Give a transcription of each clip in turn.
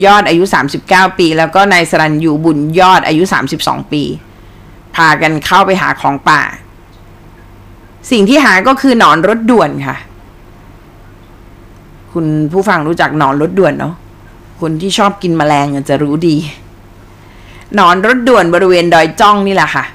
ยอดอายุ39ปีแล้วก็นายสรัญยูบุญยอดอายุ32ปีพากันเข้าไปหาของป่าสิ่งที่หาก็คือหนอนรถด่วนค่ะคุณผู้ฟังรู้จักหนอนรถด่วนเนาะคนที่ชอบกินแมลงจะรู้ดีหนอนรถด่วนบริเวณดอยจ้องนี่แหละค่ะ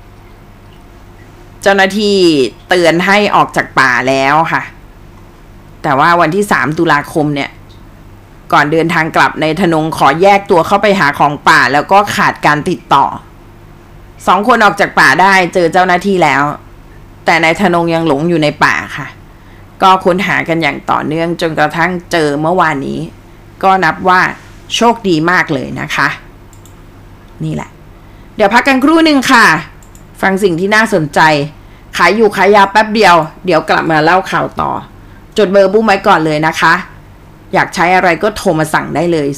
เจ้าหน้าที่เตือนให้ออกจากป่าแล้วค่ะแต่ว่าวันที่3 ตุลาคมเนี่ยก่อนเดินทางกลับนายธนงขอแยกตัวเข้าไปหาของป่าแล้วก็ขาดการติดต่อ2 คนออกจากป่าได้เจอเจ้าหน้าที่แล้วแต่นายธนงยังหลงอยู่ในป่าค่ะก็ค้นหากันอย่างต่อเนื่องจนกระทั่งเจอเมื่อวานนี้ก็นับว่าโชคดีมากเลยนะคะนี่แหละเดี๋ยวพักกันครู่หนึ่งค่ะฟังสิ่งที่น่าสนใจขายอยู่ขายยาแป๊บเดียวเดี๋ยวกลับมาเล่าข่าวต่อจดเบอร์บุ้มไว้ก่อนเลยนะคะอยากใช้อะไรก็โทรมาสั่งได้เลย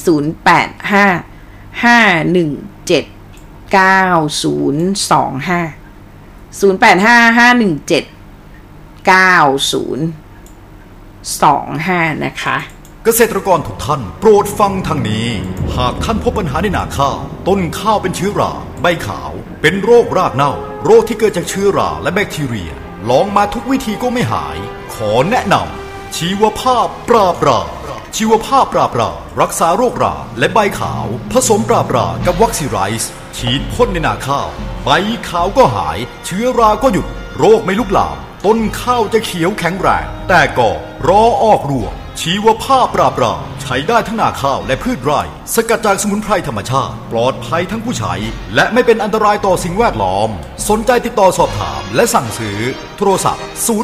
0855179025นะคะเกษตรกรทุกท่านโปรดฟังทางนี้หากท่านพบปัญหาในนาข้าวต้นข้าวเป็นเชื้อราใบขาวเป็นโรครากเน่าโรคที่เกิดจากเชื้อราและแบคทีเรียลองมาทุกวิธีก็ไม่หายขอแนะนำชีวภาพปราบราชีวภาพปราบรารักษาโรคราและใบขาวผสมปราบรากับวัคซีไรส์ฉีดพ่นในนาข้าวใบขาวก็หายเชื้อราก็หยุดโรคไม่ลุกลามต้นข้าวจะเขียวแข็งแรงแต่ก็รอออกรวงชีวภาพปราบราใช้ได้ทั้งนาข้าวและพืชไร่สกัดจากสมุนไพรธรรมชาติปลอดภัยทั้งผู้ใช้และไม่เป็นอันตรายต่อสิ่งแวดล้อมสนใจติดต่อสอบถามและสั่งซื้อโทรศัพท์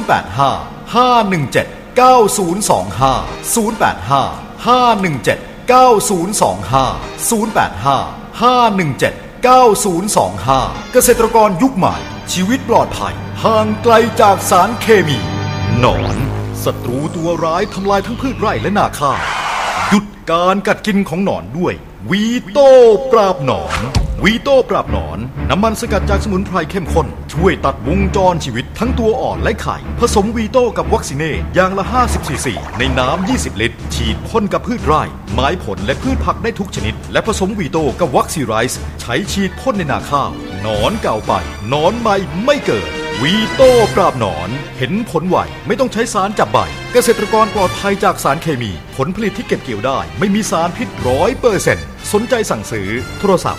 0855179025 เกษตรกรยุคใหม่ชีวิตปลอดภัยห่างไกลจากสารเคมีหนอนศัตรูตัวร้ายทำลายทั้งพืชไร่และนาข้าวหยุดการกัดกินของหนอนด้วยวีโต้ปราบหนอนวีโต้ปราบหนอนน้ำมันสกัดจากสมุนไพรเข้มข้นช่วยตัดวงจรชีวิตทั้งตัวอ่อนและไข่ผสมวีโต้กับวัคซีเน่อย่างละ50 ซีซีในน้ำ20 ลิตรฉีดพ่นกับพืชไร่ไม้ผลและพืชผักได้ทุกชนิดและผสมวีโต้กับวัคซีไรส์ใช้ฉีดพ่นในนาข้าวหนอนเก่าไปหนอนใหม่ไม่เกิดวีโต้ปราบหนอนเห็นผลไวไม่ต้องใช้สารจับใบเกษตรกรปลอดภัยจากสารเคมีผลผลิตที่เก็บเกี่ยวได้ไม่มีสารพิษ 100% สนใจสั่งซื้อโทรศัพท์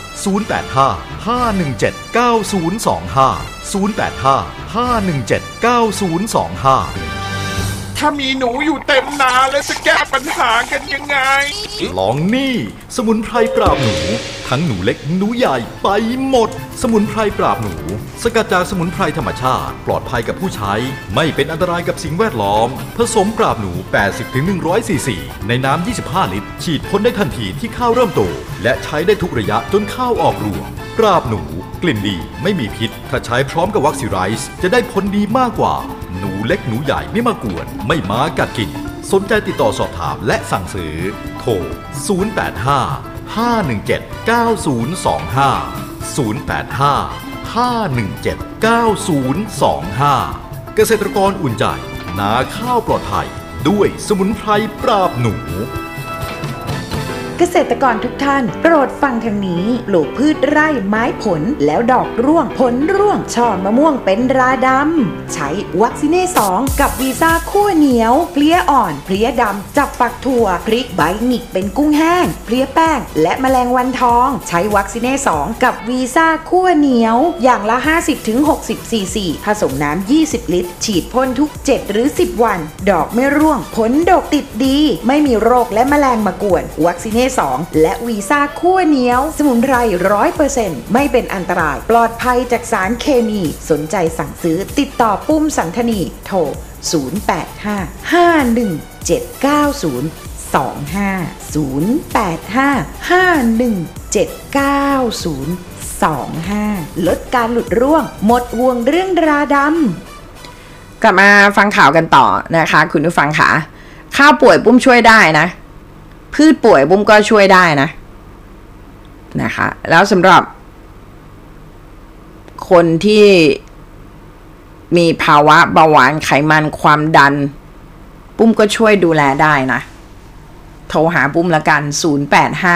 0855179025 ถ้ามีหนูอยู่เต็มนาแล้วจะแก้ปัญหากันยังไงลองนี่สมุนไพรปราบหนูทั้งหนูเล็กหนูใหญ่ไปหมดสมุนไพรปราบหนูสกัดจากสมุนไพรธรรมชาติปลอดภัยกับผู้ใช้ไม่เป็นอันตรายกับสิ่งแวดล้อมผสมปราบหนู 80-100 ซีซีในน้ำ25 ลิตรฉีดพ่นได้ทันทีที่ข้าวเริ่มโตและใช้ได้ทุกระยะจนข้าวออกรวงปราบหนูกลิ่นดีไม่มีพิษถ้าใช้พร้อมกับวัคซีไรส์จะได้ผลดีมากกว่าหนูเล็กหนูใหญ่ไม่มากวนไม่มากัดกินสนใจติดต่อสอบถามและสั่งซื้อโทร0855179025 เกษตรกรอุ่นใจนาข้าวปลอดภัยด้วยสมุนไพรปราบหนูเกษตรกรทุกท่านโปรดฟังทางนี้ปลูกพืชไร่ไม้ผลแล้วดอกร่วงผลร่วงช่อมะม่วงเป็นราดำใช้วัคซีเน่2กับวีซ่าคั่วเหนียวเพลี้ยอ่อนเพลี้ยดำจับฝักถั่วพริกใบหงิกเป็นกุ้งแห้งเพลี้ยแป้งและแมลงวันทองใช้วัคซีเน่2กับวีซ่าคั่วเหนียวอย่างละ 50-60 ซีซีผสมน้ำ20 ลิตรฉีดพ่นทุก7หรือ10วันดอกไม่ร่วงผลดกติดดีไม่มีโรคและแมลงมากวนวัคซีเน่2และวีซ่าคั่วเหนียวสมุนไพร 100% ไม่เป็นอันตรายปลอดภัยจากสารเคมีสนใจสั่งซื้อติดต่อปุ้มสันธนีโทร085179025085 ลดการหลุดร่วงหมดห่วงเรื่องราดำกลับมาฟังข่าวกันต่อนะคะคุณผู้ฟังค่ะข้าวป่วยปุ้มช่วยได้นะพืชป่วยปุ้มก็ช่วยได้นะคะแล้วสำหรับคนที่มีภาวะเบาหวานไขมันความดันปุ้มก็ช่วยดูแลได้นะโทรหาปุ้มละกัน 085